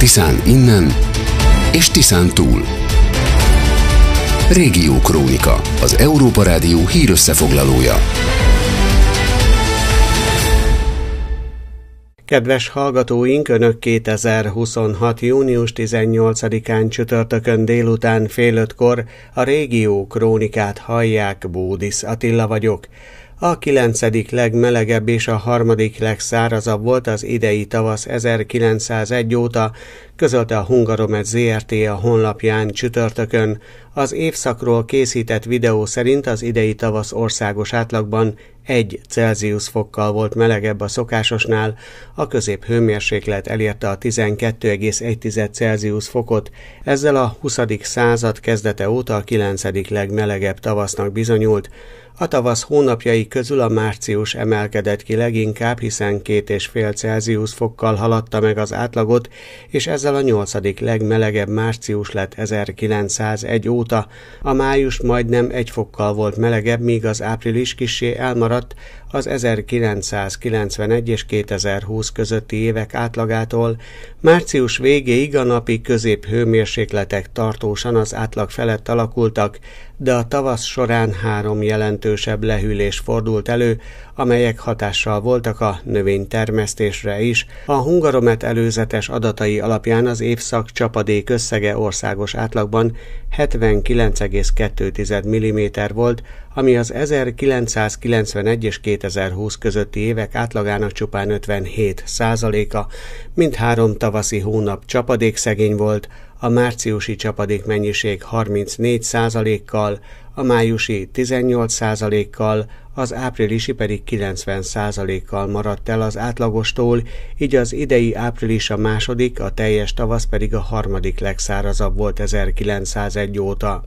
Tiszán innen és Tiszán túl. Régiókrónika, az Európa Rádió hírösszefoglalója. Kedves hallgatóink, Önök 2026. június 18-án csütörtökön délután fél 5-kor a Régiókrónikát hallják, Bódisz Attila vagyok. A 9. legmelegebb és a 3. legszárazabb volt az idei tavasz 1901 óta, közölte a Hungaromet Zrt. A honlapján csütörtökön. Az évszakról készített videó szerint az idei tavasz országos átlagban 1 Celsius fokkal volt melegebb a szokásosnál, a középhőmérséklet elérte a 12,1 Celsius fokot, ezzel a 20. század kezdete óta a 9. legmelegebb tavasznak bizonyult. A tavasz hónapjai közül a március emelkedett ki leginkább, hiszen 2,5 Celsius fokkal haladta meg az átlagot, és ezzel a 8. legmelegebb március lett 1901 óta. A május majdnem 1 fokkal volt melegebb, míg az április kissé elmaradt az 1991 és 2020 közötti évek átlagától. Március végéig a napi középhőmérsékletek tartósan az átlag felett alakultak, de a tavasz során 3 jelentősebb lehűlés fordult elő, amelyek hatással voltak a növénytermesztésre is. A Hungaromet előzetes adatai alapján az évszak csapadék összege országos átlagban 79,2 mm volt, ami az 1991 és 2020 közötti évek átlagának csupán 57%-a. Mindhárom tavaszi hónap csapadékszegény volt, a márciusi csapadék mennyiség 34%-kal, a májusi 18%-kal, az áprilisi pedig 90%-kal maradt el az átlagostól, így az idei április a második, a teljes tavasz pedig a 3. legszárazabb volt 1901 óta.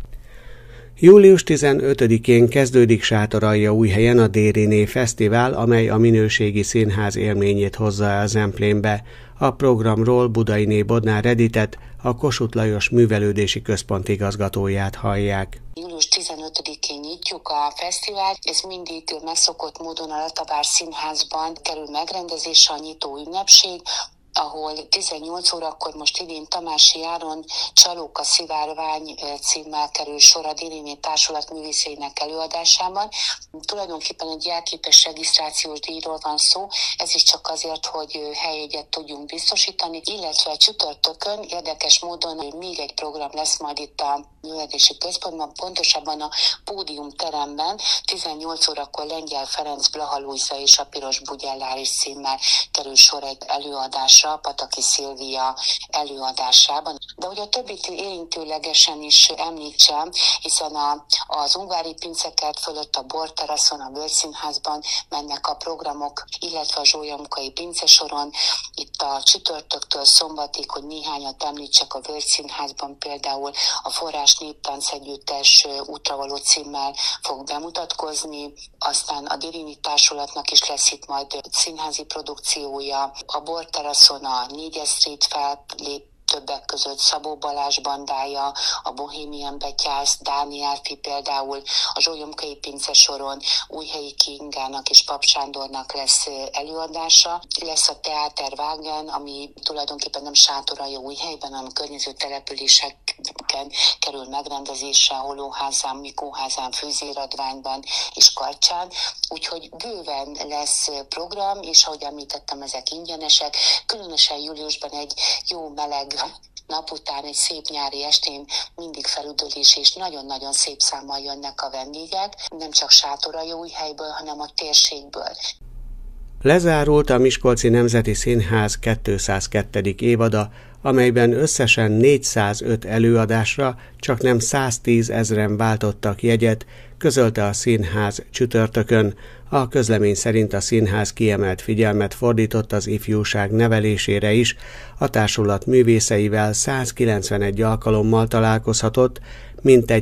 Július 15-én kezdődik Sátoraljaújhelyen a Dériné Fesztivál, amely a minőségi színház élményét hozza el Zemplénbe. A programról Budainé Bodnár Editet, a Kossuth Lajos Művelődési Központ igazgatóját hallják. Július 15-én nyitjuk a fesztivált, ez mindig megszokott módon a Latabár Színházban kerül megrendezésre a nyitó ünnepség, ahol 18 órakor most idén Tamási Áron Csalóka Szivárvány címmel kerül sor a Dériné Társulat művészeinek előadásában. Tulajdonképpen egy jelképes regisztrációs díjról van szó, ez is csak azért, hogy helyjegyet tudjunk biztosítani, illetve csütörtökön érdekes módon még egy program lesz majd itt a művelődési központban, pontosabban a Pódium teremben. 18 órakor Lengyel Ferenc, Blaha Lujza és a Piros Bugyelláris címmel kerül sor egy előadásra, Pataki Szilvia előadásában. De hogy a többit érintőlegesen is említsem, hiszen az Ungvári Pincekert fölött a Borteraszon, a Völgyszínházban mennek a programok, illetve a Zsólyomkai Pincesoron. Itt a csütörtöktől szombatig, hogy néhányat említsek, a Völgyszínházban például a Forrás Néptánc Együttes Útravaló címmel fog bemutatkozni, aztán a Dérini Társulatnak is lesz itt majd színházi produkciója, a Borteraszon a 4 Street fellép, többek között Szabó Balázs bandája, a Bohemian Betyász, Dániel Fi például, a Zsólyomkai Pincesoron Újhelyi Kingának és Pap Sándornak lesz előadása. Lesz a Teáter Vágen, ami tulajdonképpen nem Sátoraljaújhelyben, hanem környező településeken kerül megrendezésre, Holóházán, Mikóházán, Fűzéradványban és Karcsán. Úgyhogy bőven lesz program, és ahogy említettem, ezek ingyenesek. Különösen júliusban egy jó meleg nap után, egy szép nyári estén mindig felüdülés, és nagyon-nagyon szép számmal jönnek a vendégek, nem csak Sátoraljaújhelyből, hanem a térségből. Lezárult a Miskolci Nemzeti Színház 202. évada, amelyben összesen 405 előadásra csaknem 110 000-en váltottak jegyet, közölte a színház csütörtökön. A közlemény szerint a színház kiemelt figyelmet fordított az ifjúság nevelésére is, a társulat művészeivel 191 alkalommal találkozhatott, mintegy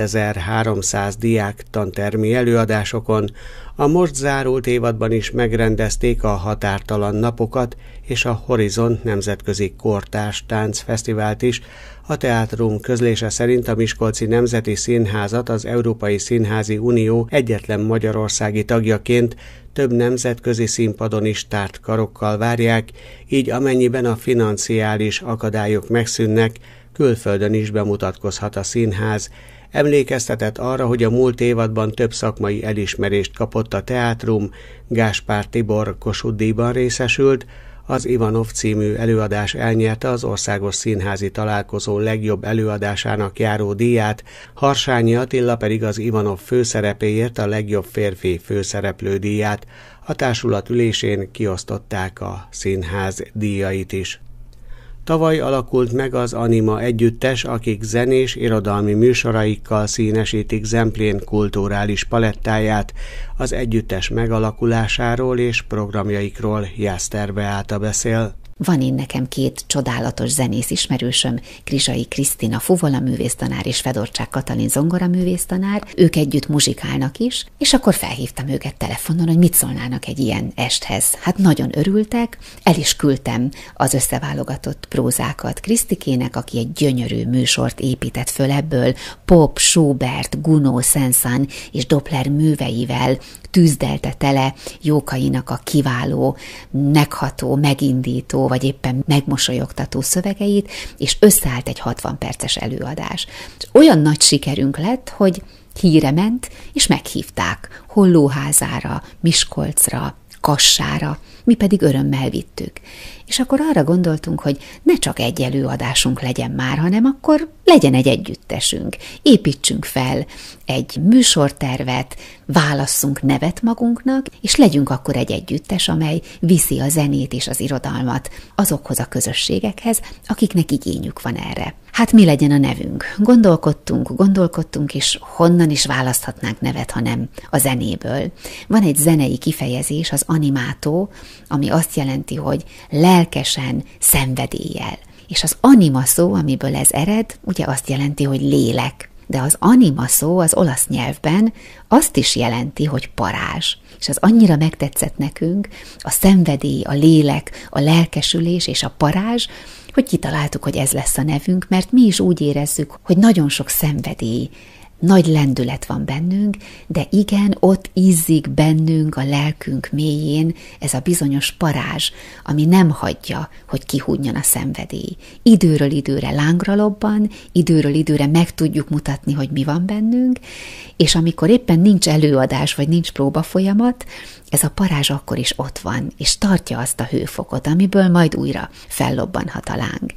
7300 diák tantermi előadásokon, a most zárult évadban is megrendezték a Határtalan napokat és a Horizont nemzetközi kortárs táncfesztivált is. A Teátrum közlése szerint a Miskolci Nemzeti Színházat az Európai Színházi Unió egyetlen magyarországi tagjaként több nemzetközi színpadon is tárt karokkal várják, így amennyiben a financiális akadályok megszűnnek, külföldön is bemutatkozhat a színház. Emlékeztetett arra, hogy a múlt évadban több szakmai elismerést kapott a Teátrum, Gáspár Tibor Kossuth-díjban részesült, az Ivanov című előadás elnyerte az Országos Színházi Találkozó legjobb előadásának járó díját, Harsányi Attila pedig az Ivanov főszerepéért a legjobb férfi főszereplő díját. A társulat ülésén kiosztották a színház díjait is. Tavaly alakult meg az Anima együttes, akik zenés irodalmi műsoraikkal színesítik Zemplén kulturális palettáját. Az együttes megalakulásáról és programjaikról Jászter Beáta beszél. Van én nekem két csodálatos zenész ismerősöm, Krizsai Krisztina fuvola művésztanár és Fedorcsák Katalin zongora művésztanár, ők együtt muzsikálnak is, és akkor felhívtam őket telefonon, hogy mit szólnának egy ilyen esthez. Hát nagyon örültek, el is küldtem az összeválogatott prózákat Krisztikének, aki egy gyönyörű műsort épített föl ebből, Pop, Schubert, Gounod, Saint-Saëns és Doppler műveivel, tűzdelte tele Jókainak a kiváló, megható, megindító, vagy éppen megmosolyogtató szövegeit, és összeállt egy 60 perces előadás. És olyan nagy sikerünk lett, hogy híre ment, és meghívták Hollóházára, Miskolcra, Kassára, mi pedig örömmel vittük. És akkor arra gondoltunk, hogy ne csak egy előadásunk legyen már, hanem akkor legyen egy együttesünk. Építsünk fel egy műsortervet, válasszunk nevet magunknak, és legyünk akkor egy együttes, amely viszi a zenét és az irodalmat azokhoz a közösségekhez, akiknek igényük van erre. Hát mi legyen a nevünk? Gondolkodtunk, és honnan is választhatnánk nevet, hanem a zenéből. Van egy zenei kifejezés, az animátó, ami azt jelenti, hogy lelkesen, szenvedéllyel. És az anima szó, amiből ez ered, ugye azt jelenti, hogy lélek. De az anima szó az olasz nyelvben azt is jelenti, hogy parázs. És az annyira megtetszett nekünk, a szenvedély, a lélek, a lelkesülés és a parázs, hogy kitaláltuk, hogy ez lesz a nevünk, mert mi is úgy érezzük, hogy nagyon sok szenvedély, nagy lendület van bennünk, de igen, ott izzik bennünk a lelkünk mélyén ez a bizonyos parázs, ami nem hagyja, hogy kihújjon a szenvedély. Időről időre lángra lobban, időről időre meg tudjuk mutatni, hogy mi van bennünk, és amikor éppen nincs előadás, vagy nincs próbafolyamat, ez a parázs akkor is ott van, és tartja azt a hőfokot, amiből majd újra fellobbanhat a láng.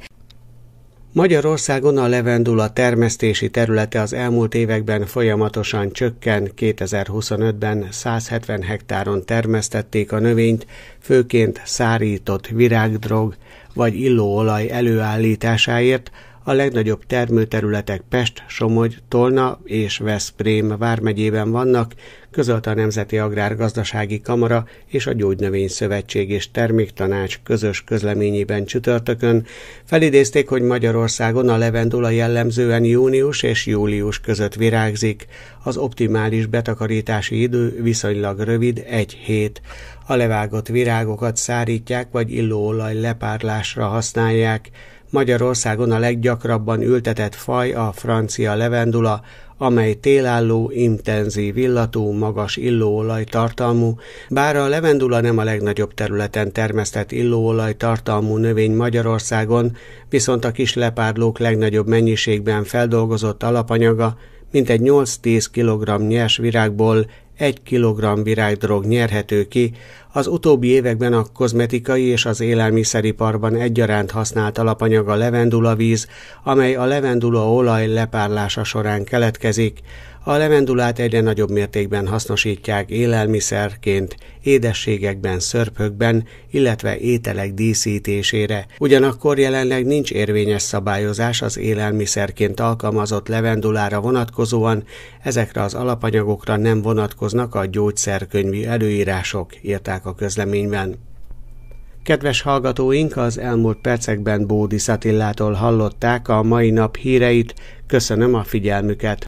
Magyarországon a levendula termesztési területe az elmúlt években folyamatosan csökken, 2025-ben 170 hektáron termesztették a növényt, főként szárított virágdrog vagy illóolaj előállításáért. A legnagyobb termőterületek Pest, Somogy, Tolna és Veszprém vármegyében vannak, közölte a Nemzeti Agrárgazdasági Kamara és a Gyógynövény Szövetség és Terméktanács közös közleményében csütörtökön. Felidézték, hogy Magyarországon a levendula jellemzően június és július között virágzik. Az optimális betakarítási idő viszonylag rövid, 1 hét. A levágott virágokat szárítják vagy illóolaj lepárlásra használják. Magyarországon a leggyakrabban ültetett faj a francia levendula, amely télálló, intenzív illatú, magas illóolaj tartalmú, bár a levendula nem a legnagyobb területen termesztett illóolaj tartalmú növény Magyarországon, viszont a kis lepárlók legnagyobb mennyiségben feldolgozott alapanyaga, mintegy 8-10 kg nyers virágból 1 kg virágdrog nyerhető ki. Az utóbbi években a kozmetikai és az élelmiszeriparban egyaránt használt alapanyag a levendulavíz, amely a levendula olaj lepárlása során keletkezik. A levendulát egyre nagyobb mértékben hasznosítják élelmiszerként, édességekben, szörphökben, illetve ételek díszítésére. Ugyanakkor jelenleg nincs érvényes szabályozás az élelmiszerként alkalmazott levendulára vonatkozóan, ezekre az alapanyagokra nem vonatkoznak a gyógyszerkönyvi előírások, írták a közleményben. Kedves hallgatóink, az elmúlt percekben Bódisz Attillától hallották a mai nap híreit. Köszönöm a figyelmüket.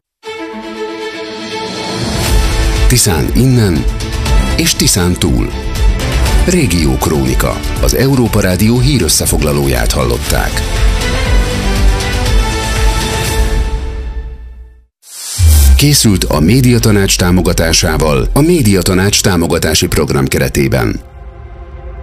Tiszán innen és Tiszán túl. Régiókrónika, az Európa Rádió hírösszefoglalóját hallották. Készült a Médiatanács támogatásával a Médiatanács támogatási program keretében.